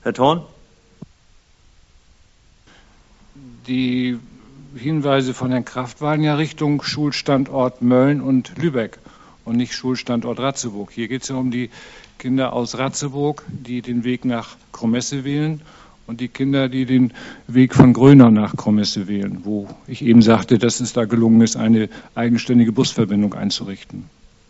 Herr Thorn? Die Hinweise von Herrn Kraft waren ja Richtung Schulstandort Mölln und Lübeck und nicht Schulstandort Ratzeburg. Hier geht es ja um die Kinder aus Ratzeburg, die den Weg nach Kromesse wählen, und die Kinder, die den Weg von Grönau nach Kromesse wählen, wo ich eben sagte, dass es da gelungen ist, eine eigenständige Busverbindung einzurichten.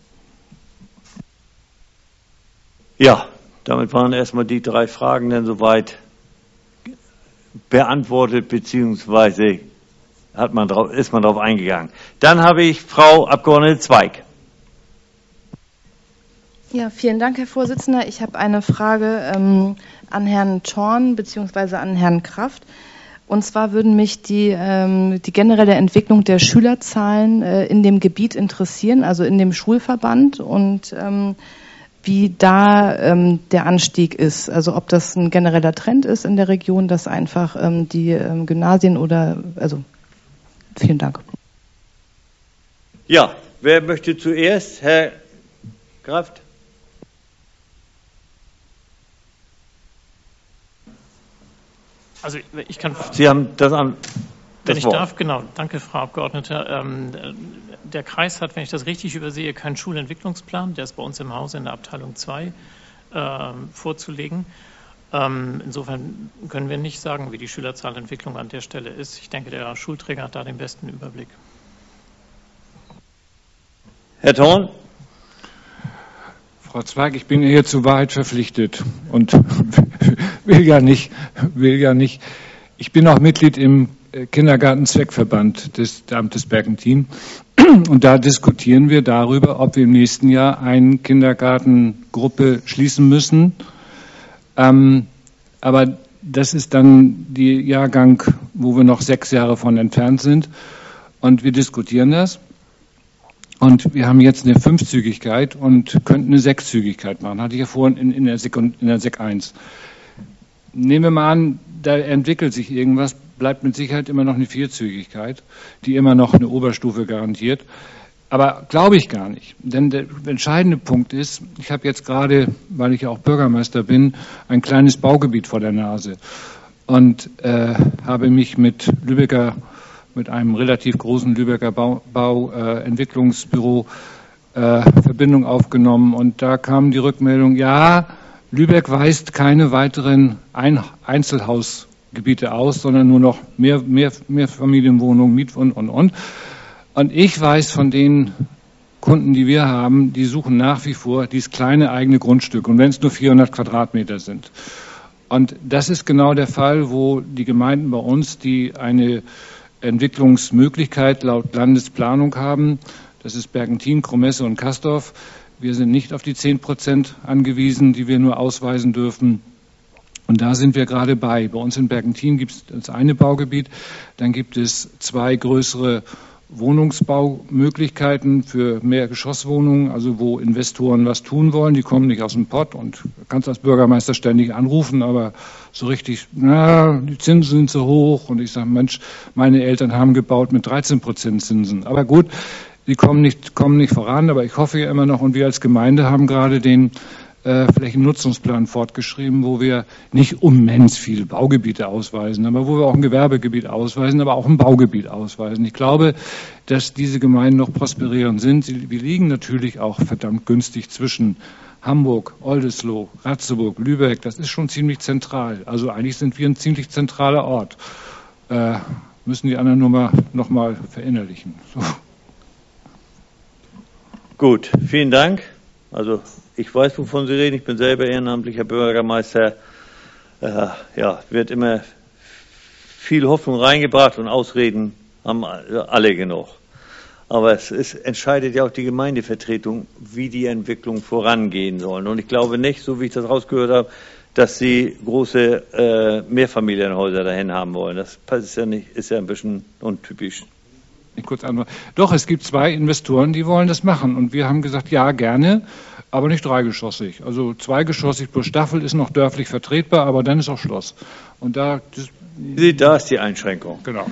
Ja, damit waren erstmal die 3 Fragen dann soweit beantwortet, beziehungsweise ist man darauf eingegangen. Dann habe ich Frau Abgeordnete Zweig. Ja, vielen Dank, Herr Vorsitzender. Ich habe eine Frage an Herrn Thorn bzw. an Herrn Kraft. Und zwar würden mich die generelle Entwicklung der Schülerzahlen in dem Gebiet interessieren, also in dem Schulverband, und wie da der Anstieg ist. Also ob das ein genereller Trend ist in der Region, dass einfach die Gymnasien also vielen Dank. Ja, wer möchte zuerst? Herr Kraft? Also ich kann. Sie haben das an. Wenn ich darf, genau. Danke, Frau Abgeordnete. Der Kreis hat, wenn ich das richtig übersehe, keinen Schulentwicklungsplan. Der ist bei uns im Hause in der Abteilung 2 vorzulegen. Insofern können wir nicht sagen, wie die Schülerzahlentwicklung an der Stelle ist. Ich denke, der Schulträger hat da den besten Überblick. Herr Thorn? Frau Zweig, ich bin hier zur Wahrheit verpflichtet und will ja nicht. Ich bin auch Mitglied im Kindergartenzweckverband des Amtes Bergentin, und da diskutieren wir darüber, ob wir im nächsten Jahr eine Kindergartengruppe schließen müssen. Aber das ist dann der Jahrgang, wo wir noch 6 Jahre von entfernt sind, und wir diskutieren das. Und wir haben jetzt eine 5-Zügigkeit und könnten eine 6-Zügigkeit machen. Hatte ich ja vorhin in der Sek 1. Nehmen wir mal an, da entwickelt sich irgendwas, bleibt mit Sicherheit immer noch eine 4-Zügigkeit, die immer noch eine Oberstufe garantiert. Aber glaube ich gar nicht. Denn der entscheidende Punkt ist, ich habe jetzt gerade, weil ich ja auch Bürgermeister bin, ein kleines Baugebiet vor der Nase und habe mich mit einem relativ großen Lübecker Bauentwicklungsbüro Verbindung aufgenommen, und da kam die Rückmeldung, ja, Lübeck weist keine weiteren Einzelhausgebiete aus, sondern nur noch Mehrfamilienwohnungen, Miet und. Und ich weiß von den Kunden, die wir haben, die suchen nach wie vor dieses kleine eigene Grundstück, und wenn es nur 400 Quadratmeter sind. Und das ist genau der Fall, wo die Gemeinden bei uns, die eine Entwicklungsmöglichkeit laut Landesplanung haben, das ist Bergentin, Kromesse und Castorf. Wir sind nicht auf die 10% angewiesen, die wir nur ausweisen dürfen. Und da sind wir gerade bei. Bei uns in Bergentin gibt es das eine Baugebiet, dann gibt es 2 größere Wohnungsbaumöglichkeiten für Mehrgeschosswohnungen, also wo Investoren was tun wollen, die kommen nicht aus dem Pott, und du kannst als Bürgermeister ständig anrufen, aber so richtig, die Zinsen sind so hoch, und ich sage, Mensch, meine Eltern haben gebaut mit 13% Zinsen. Aber gut, die kommen nicht voran, aber ich hoffe ja immer noch, und wir als Gemeinde haben gerade den Flächennutzungsplan fortgeschrieben, wo wir nicht immens viele Baugebiete ausweisen, aber wo wir auch ein Gewerbegebiet ausweisen, aber auch ein Baugebiet ausweisen. Ich glaube, dass diese Gemeinden noch prosperierend sind. Wir liegen natürlich auch verdammt günstig zwischen Hamburg, Oldesloe, Ratzeburg, Lübeck. Das ist schon ziemlich zentral. Also eigentlich sind wir ein ziemlich zentraler Ort. Müssen die anderen nur noch mal verinnerlichen. So. Gut, vielen Dank. Also ich weiß, wovon Sie reden. Ich bin selber ehrenamtlicher Bürgermeister. Wird immer viel Hoffnung reingebracht, und Ausreden haben alle genug. Aber entscheidet ja auch die Gemeindevertretung, wie die Entwicklung vorangehen soll. Und ich glaube nicht, so wie ich das rausgehört habe, dass Sie große Mehrfamilienhäuser dahin haben wollen. Das ist ja ein bisschen untypisch. Kurz antworten. Doch, es gibt 2 Investoren, die wollen das machen. Und wir haben gesagt, ja, gerne, aber nicht 3-geschossig. Also 2-geschossig plus Staffel ist noch dörflich vertretbar, aber dann ist auch Schluss. Und da ist die Einschränkung. Genau.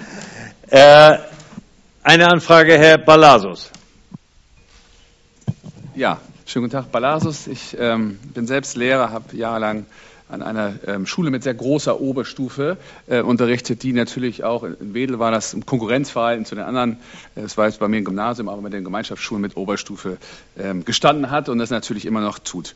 Eine Anfrage, Herr Balasus. Ja, schönen guten Tag, Balasus. Ich bin selbst Lehrer, habe jahrelang an einer Schule mit sehr großer Oberstufe unterrichtet, die natürlich auch, in Wedel war das im Konkurrenzverhalten zu den anderen, das war jetzt bei mir im Gymnasium, aber mit den Gemeinschaftsschulen mit Oberstufe gestanden hat und das natürlich immer noch tut.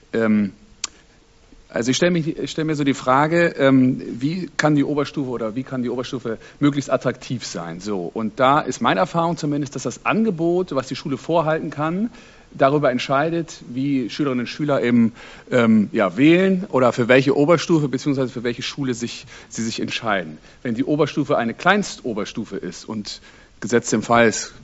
Also ich stelle mir so die Frage, wie kann die Oberstufe möglichst attraktiv sein? So, und da ist meine Erfahrung zumindest, dass das Angebot, was die Schule vorhalten kann, darüber entscheidet, wie Schülerinnen und Schüler eben wählen oder für welche Oberstufe bzw. für welche Schule sie sich entscheiden. Wenn die Oberstufe eine Kleinstoberstufe ist und gesetzt im Fall ist,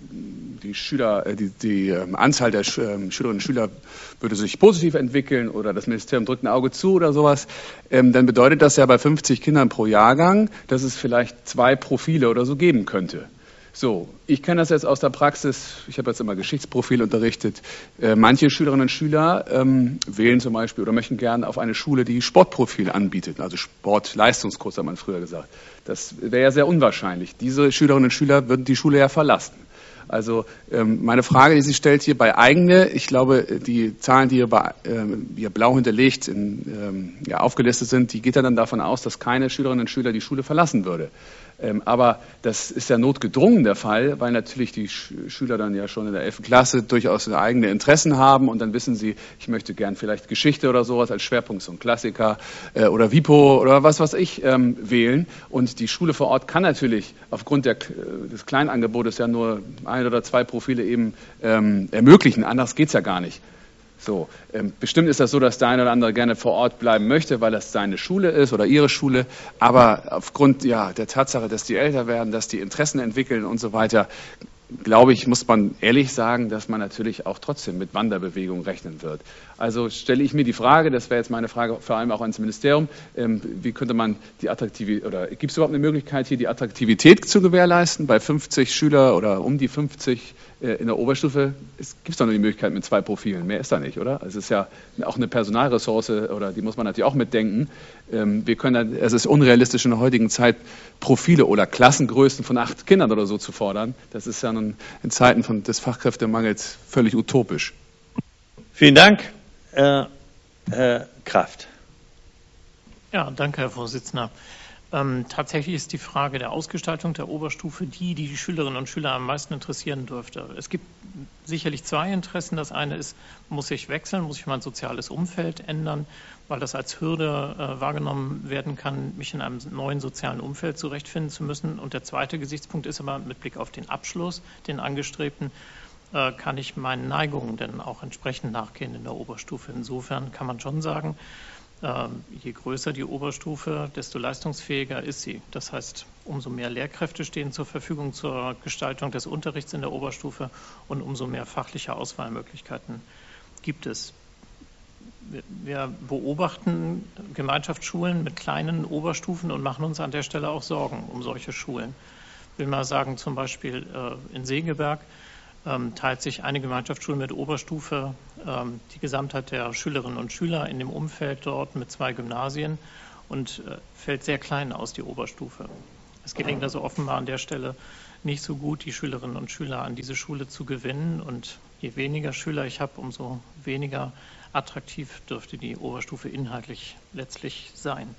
die Anzahl der Schülerinnen und Schüler würde sich positiv entwickeln oder das Ministerium drückt ein Auge zu oder sowas, dann bedeutet das ja bei 50 Kindern pro Jahrgang, dass es vielleicht 2 Profile oder so geben könnte. So, ich kenne das jetzt aus der Praxis, ich habe jetzt immer Geschichtsprofil unterrichtet. Manche Schülerinnen und Schüler wählen zum Beispiel oder möchten gerne auf eine Schule, die Sportprofil anbietet, also Sportleistungskurs hat man früher gesagt. Das wäre ja sehr unwahrscheinlich. Diese Schülerinnen und Schüler würden die Schule ja verlassen. Also meine Frage, die sich stellt hier bei eigene, ich glaube, die Zahlen, die hier blau hinterlegt aufgelistet sind, die geht dann davon aus, dass keine Schülerinnen und Schüler die Schule verlassen würde. Aber das ist ja notgedrungen der Fall, weil natürlich die Schüler dann ja schon in der 11. Klasse durchaus eigene Interessen haben und dann wissen sie, ich möchte gern vielleicht Geschichte oder sowas als Schwerpunkt, so ein Klassiker oder WIPO oder was weiß ich wählen. Und die Schule vor Ort kann natürlich aufgrund des kleinen Angebotes ja nur 1 oder 2 Profile eben ermöglichen. Anders geht's ja gar nicht. So, bestimmt ist das so, dass der eine oder andere gerne vor Ort bleiben möchte, weil das seine Schule ist oder ihre Schule. Aber aufgrund der Tatsache, dass die älter werden, dass die Interessen entwickeln und so weiter, glaube ich, muss man ehrlich sagen, dass man natürlich auch trotzdem mit Wanderbewegung rechnen wird. Also stelle ich mir die Frage, das wäre jetzt meine Frage vor allem auch ans Ministerium, wie könnte man die Attraktivität, oder gibt es überhaupt eine Möglichkeit, hier die Attraktivität zu gewährleisten? Bei 50 Schüler oder um die 50 in der Oberstufe gibt es doch nur die Möglichkeit mit 2 Profilen. Mehr ist da nicht, oder? Es ist ja auch eine Personalressource, oder die muss man natürlich auch mitdenken. Es ist unrealistisch in der heutigen Zeit, Profile oder Klassengrößen von 8 Kindern oder so zu fordern. Das ist ja nun in Zeiten des Fachkräftemangels völlig utopisch. Vielen Dank, Herr Kraft. Ja, danke, Herr Vorsitzender. Tatsächlich ist die Frage der Ausgestaltung der Oberstufe die Schülerinnen und Schüler am meisten interessieren dürfte. Es gibt sicherlich 2 Interessen. Das eine ist, muss ich wechseln, muss ich mein soziales Umfeld ändern, weil das als Hürde wahrgenommen werden kann, mich in einem neuen sozialen Umfeld zurechtfinden zu müssen. Und der zweite Gesichtspunkt ist aber mit Blick auf den Abschluss, den angestrebten, kann ich meinen Neigungen denn auch entsprechend nachgehen in der Oberstufe. Insofern kann man schon sagen, je größer die Oberstufe, desto leistungsfähiger ist sie. Das heißt, umso mehr Lehrkräfte stehen zur Verfügung zur Gestaltung des Unterrichts in der Oberstufe und umso mehr fachliche Auswahlmöglichkeiten gibt es. Wir beobachten Gemeinschaftsschulen mit kleinen Oberstufen und machen uns an der Stelle auch Sorgen um solche Schulen. Ich will mal sagen, zum Beispiel in Segeberg teilt sich eine Gemeinschaftsschule mit Oberstufe die Gesamtheit der Schülerinnen und Schüler in dem Umfeld dort mit 2 Gymnasien und fällt sehr klein aus, die Oberstufe. Es gelingt also offenbar an der Stelle nicht so gut, die Schülerinnen und Schüler an diese Schule zu gewinnen. Und je weniger Schüler ich habe, umso weniger attraktiv dürfte die Oberstufe inhaltlich letztlich sein.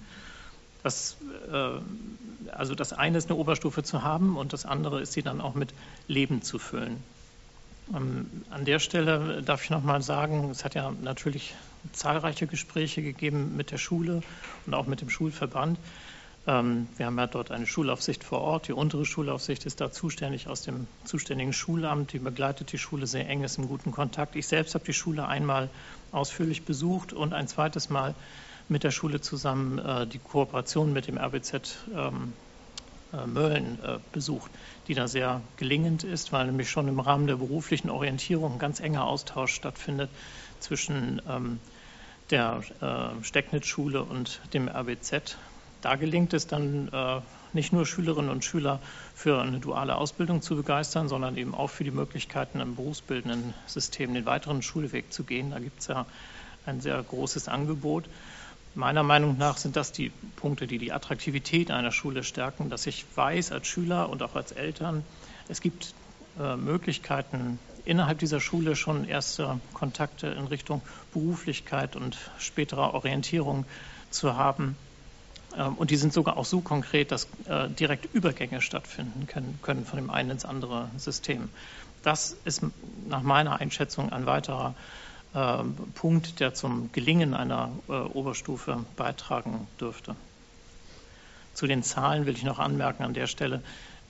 Also das eine ist, eine Oberstufe zu haben und das andere ist, sie dann auch mit Leben zu füllen. An der Stelle darf ich noch mal sagen, es hat ja natürlich zahlreiche Gespräche gegeben mit der Schule und auch mit dem Schulverband. Wir haben ja dort eine Schulaufsicht vor Ort. Die untere Schulaufsicht ist da zuständig aus dem zuständigen Schulamt. Die begleitet die Schule sehr eng, ist im guten Kontakt. Ich selbst habe die Schule einmal ausführlich besucht und ein zweites Mal mit der Schule zusammen die Kooperation mit dem RBZ Mölln besucht, die da sehr gelingend ist, weil nämlich schon im Rahmen der beruflichen Orientierung ein ganz enger Austausch stattfindet zwischen der Stecknitz-Schule und dem RBZ. Da gelingt es dann nicht nur Schülerinnen und Schüler für eine duale Ausbildung zu begeistern, sondern eben auch für die Möglichkeiten im berufsbildenden System den weiteren Schulweg zu gehen. Da gibt es ja ein sehr großes Angebot. Meiner Meinung nach sind das die Punkte, die die Attraktivität einer Schule stärken, dass ich weiß als Schüler und auch als Eltern, es gibt Möglichkeiten innerhalb dieser Schule schon erste Kontakte in Richtung Beruflichkeit und späterer Orientierung zu haben. Und die sind sogar auch so konkret, dass direkt Übergänge stattfinden können von dem einen ins andere System. Das ist nach meiner Einschätzung ein weiterer Punkt, der zum Gelingen einer Oberstufe beitragen dürfte. Zu den Zahlen will ich noch anmerken an der Stelle.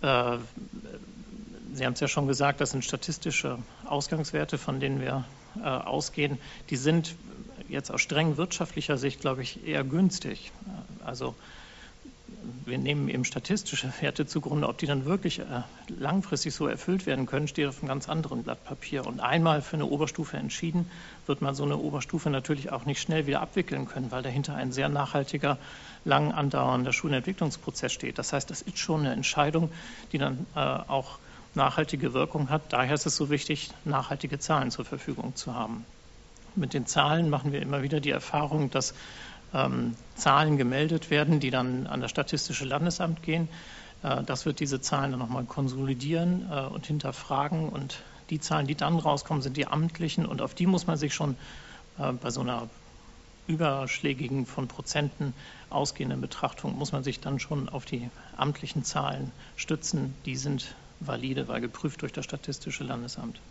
Sie haben es ja schon gesagt, das sind statistische Ausgangswerte, von denen wir ausgehen. Die sind jetzt aus streng wirtschaftlicher Sicht, glaube ich, eher günstig. Also wir nehmen eben statistische Werte zugrunde. Ob die dann wirklich langfristig so erfüllt werden können, steht auf einem ganz anderen Blatt Papier. Und einmal für eine Oberstufe entschieden, wird man so eine Oberstufe natürlich auch nicht schnell wieder abwickeln können, weil dahinter ein sehr nachhaltiger, lang andauernder Schulentwicklungsprozess steht. Das heißt, das ist schon eine Entscheidung, die dann auch nachhaltige Wirkung hat. Daher ist es so wichtig, nachhaltige Zahlen zur Verfügung zu haben. Mit den Zahlen machen wir immer wieder die Erfahrung, dass Zahlen gemeldet werden, die dann an das Statistische Landesamt gehen. Das wird diese Zahlen dann nochmal konsolidieren und hinterfragen. Und die Zahlen, die dann rauskommen, sind die amtlichen. Und auf die muss man sich schon bei so einer überschlägigen von Prozenten ausgehenden Betrachtung, muss man sich dann schon auf die amtlichen Zahlen stützen. Die sind valide, weil geprüft durch das Statistische Landesamt.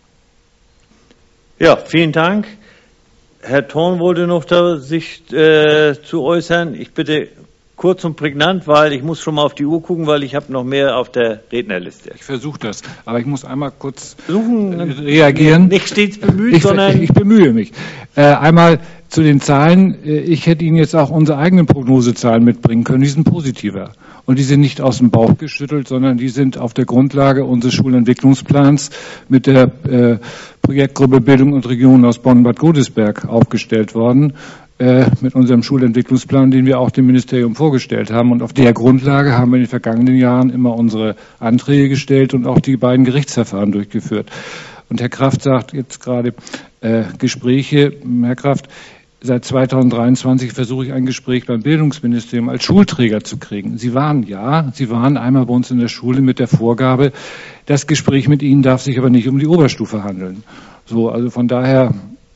Ja, vielen Dank. Herr Thorn wollte noch sich zu äußern. Ich bitte kurz und prägnant, weil ich muss schon mal auf die Uhr gucken, weil ich habe noch mehr auf der Rednerliste. Ich versuche das, aber ich muss einmal kurz reagieren. Nicht stets bemüht, sondern... Ich bemühe mich. Einmal zu den Zahlen. Ich hätte Ihnen jetzt auch unsere eigenen Prognosezahlen mitbringen können. Die sind positiver. Und die sind nicht aus dem Bauch geschüttelt, sondern die sind auf der Grundlage unseres Schulentwicklungsplans mit der Projektgruppe Bildung und Regionen aus Bonn-Bad Godesberg aufgestellt worden, mit unserem Schulentwicklungsplan, den wir auch dem Ministerium vorgestellt haben. Und auf der Grundlage haben wir in den vergangenen Jahren immer unsere Anträge gestellt und auch die beiden Gerichtsverfahren durchgeführt. Und Herr Kraft sagt jetzt gerade Gespräche. Herr Kraft, seit 2023 versuche ich ein Gespräch beim Bildungsministerium als Schulträger zu kriegen. Sie waren einmal bei uns in der Schule mit der Vorgabe, das Gespräch mit Ihnen darf sich aber nicht um die Oberstufe handeln. So, also von daher,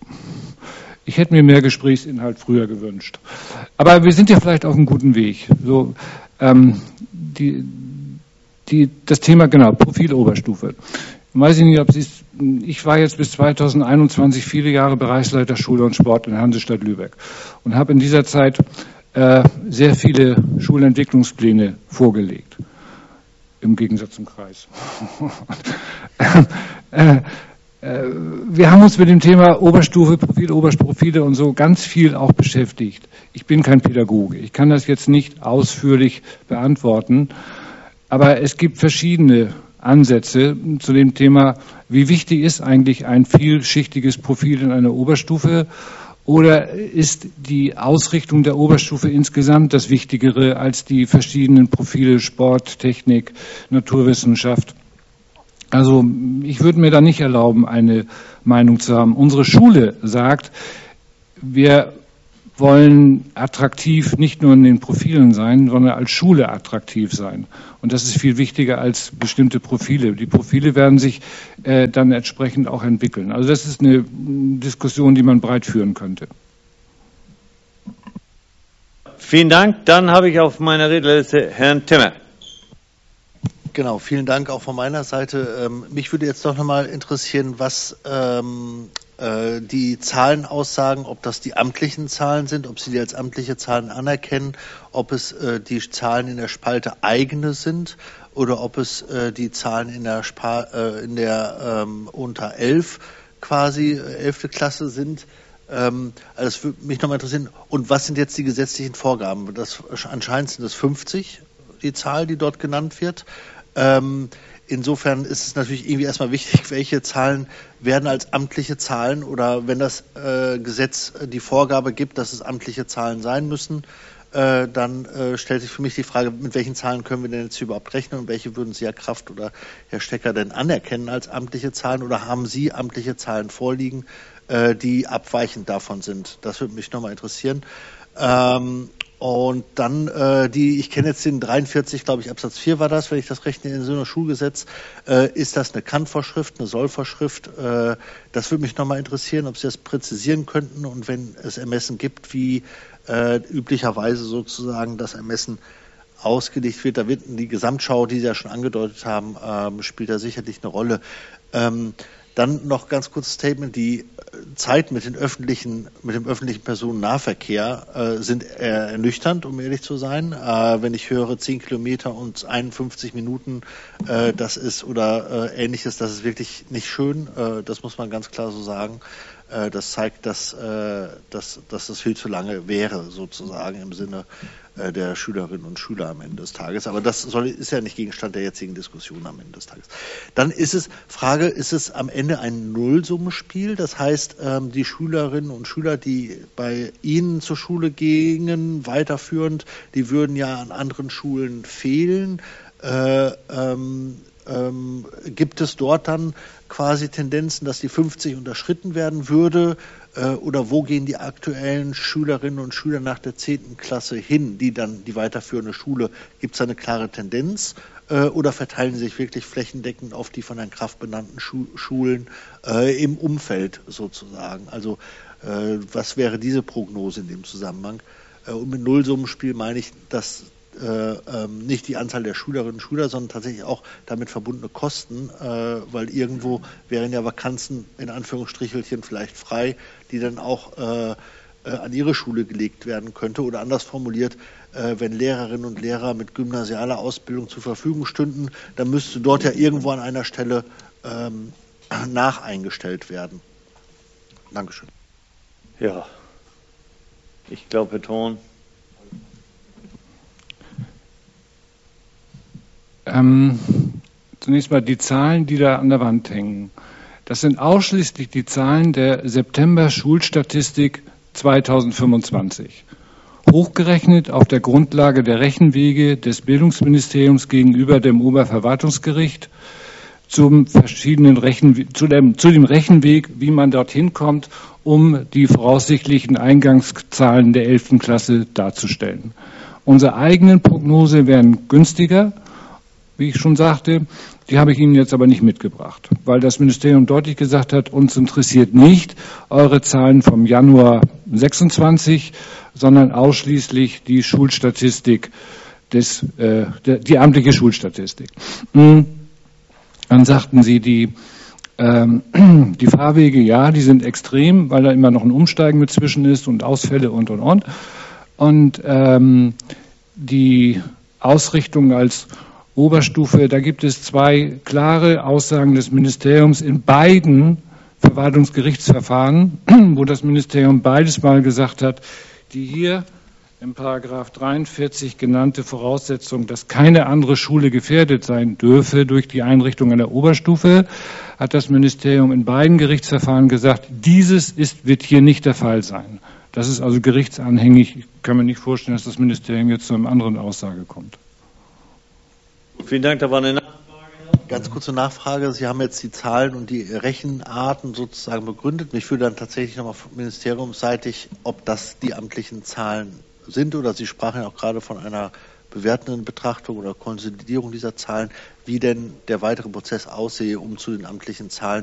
ich hätte mir mehr Gesprächsinhalt früher gewünscht. Aber wir sind ja vielleicht auf einem guten Weg. So, das Thema, genau, Profiloberstufe. Weiß ich nicht, ob Sie ich war jetzt bis 2021 viele Jahre Bereichsleiter Schule und Sport in Hansestadt Lübeck und habe in dieser Zeit sehr viele Schulentwicklungspläne vorgelegt, im Gegensatz zum Kreis. Wir haben uns mit dem Thema Oberstufe, Profile und so ganz viel auch beschäftigt. Ich bin kein Pädagoge, ich kann das jetzt nicht ausführlich beantworten, aber es gibt verschiedene Ansätze zu dem Thema, wie wichtig ist eigentlich ein vielschichtiges Profil in einer Oberstufe oder ist die Ausrichtung der Oberstufe insgesamt das Wichtigere als die verschiedenen Profile Sport, Technik, Naturwissenschaft? Also ich würde mir da nicht erlauben, eine Meinung zu haben. Unsere Schule sagt, wir wollen attraktiv nicht nur in den Profilen sein, sondern als Schule attraktiv sein. Und das ist viel wichtiger als bestimmte Profile. Die Profile werden sich dann entsprechend auch entwickeln. Also das ist eine Diskussion, die man breit führen könnte. Vielen Dank. Dann habe ich auf meiner Rednerliste Herrn Timmer. Genau, vielen Dank auch von meiner Seite. Mich würde jetzt doch nochmal interessieren, was die Zahlen aussagen, ob das die amtlichen Zahlen sind, ob Sie die als amtliche Zahlen anerkennen, ob es die Zahlen in der Spalte eigene sind oder ob es die Zahlen in der unter 11 quasi 11. Klasse sind. Also das würde mich nochmal interessieren. Und was sind jetzt die gesetzlichen Vorgaben? Anscheinend sind es 50, die Zahl, die dort genannt wird. Insofern ist es natürlich irgendwie erstmal wichtig, welche Zahlen werden als amtliche Zahlen oder wenn das Gesetz die Vorgabe gibt, dass es amtliche Zahlen sein müssen, dann stellt sich für mich die Frage, mit welchen Zahlen können wir denn jetzt überhaupt rechnen und welche würden Sie, Herr Kraft oder Herr Stecker, denn anerkennen als amtliche Zahlen oder haben Sie amtliche Zahlen vorliegen, die abweichend davon sind? Das würde mich nochmal interessieren. Und dann ich kenne jetzt den 43, glaube ich, Absatz 4 war das, wenn ich das rechne, in so einem Schulgesetz. Ist das eine Kann-Vorschrift, eine Soll-Vorschrift? Das würde mich nochmal interessieren, ob Sie das präzisieren könnten und wenn es Ermessen gibt, wie üblicherweise sozusagen das Ermessen ausgelegt wird. Da wird die Gesamtschau, die Sie ja schon angedeutet haben, spielt da sicherlich eine Rolle. Dann noch ganz kurzes Statement. Die Zeit mit dem öffentlichen Personennahverkehr sind ernüchternd, um ehrlich zu sein. Wenn ich höre 10 Kilometer und 51 Minuten, das ist oder Ähnliches, das ist wirklich nicht schön. Das muss man ganz klar so sagen. Das zeigt, dass das viel zu lange wäre, sozusagen im Sinne der Schülerinnen und Schüler am Ende des Tages. Aber das ist ja nicht Gegenstand der jetzigen Diskussion am Ende des Tages. Dann ist es am Ende ein Nullsummenspiel? Das heißt, die Schülerinnen und Schüler, die bei Ihnen zur Schule gingen, weiterführend, die würden ja an anderen Schulen fehlen. Gibt es dort dann quasi Tendenzen, dass die 50 unterschritten werden würde? Oder wo gehen die aktuellen Schülerinnen und Schüler nach der 10. Klasse hin, die dann die weiterführende Schule? Gibt es da eine klare Tendenz? Oder verteilen sie sich wirklich flächendeckend auf die von Herrn Kraft benannten Schulen im Umfeld sozusagen? Also was wäre diese Prognose in dem Zusammenhang? Und mit Nullsummenspiel meine ich, dass nicht die Anzahl der Schülerinnen und Schüler, sondern tatsächlich auch damit verbundene Kosten, weil irgendwo wären ja Vakanzen in Anführungsstrichelchen vielleicht frei, die dann auch an ihre Schule gelegt werden könnte. Oder anders formuliert, wenn Lehrerinnen und Lehrer mit gymnasialer Ausbildung zur Verfügung stünden, dann müsste dort ja irgendwo an einer Stelle nacheingestellt werden. Dankeschön. Ja, ich glaube, Herr Thorn. Zunächst mal die Zahlen, die da an der Wand hängen. Das sind ausschließlich die Zahlen der September-Schulstatistik 2025. Hochgerechnet auf der Grundlage der Rechenwege des Bildungsministeriums gegenüber dem Oberverwaltungsgericht zu dem Rechenweg, wie man dorthin kommt, um die voraussichtlichen Eingangszahlen der 11. Klasse darzustellen. Unsere eigenen Prognose wären günstiger, wie ich schon sagte, die habe ich Ihnen jetzt aber nicht mitgebracht, weil das Ministerium deutlich gesagt hat, uns interessiert nicht eure Zahlen vom Januar 26, sondern ausschließlich die Schulstatistik, die amtliche Schulstatistik. Dann sagten Sie, die Fahrwege, ja, die sind extrem, weil da immer noch ein Umsteigen mit zwischen ist und Ausfälle und. Und die Ausrichtung als Oberstufe, da gibt es 2 klare Aussagen des Ministeriums in beiden Verwaltungsgerichtsverfahren, wo das Ministerium beides mal gesagt hat, die hier im Paragraph 43 genannte Voraussetzung, dass keine andere Schule gefährdet sein dürfe durch die Einrichtung einer Oberstufe, hat das Ministerium in beiden Gerichtsverfahren gesagt, wird hier nicht der Fall sein. Das ist also gerichtsanhängig. Ich kann mir nicht vorstellen, dass das Ministerium jetzt zu einer anderen Aussage kommt. Vielen Dank, da war eine Nachfrage. Ganz kurze Nachfrage. Sie haben jetzt die Zahlen und die Rechenarten sozusagen begründet. Mich würde dann tatsächlich nochmal ministeriumsseitig, ob das die amtlichen Zahlen sind oder Sie sprachen ja auch gerade von einer bewertenden Betrachtung oder Konsolidierung dieser Zahlen, wie denn der weitere Prozess aussehe, um zu den amtlichen Zahlen